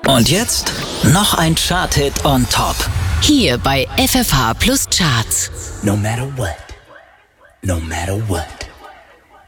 Und jetzt noch ein Chart-Hit on top. Hier bei FFH Plus Charts. No matter what. No matter what.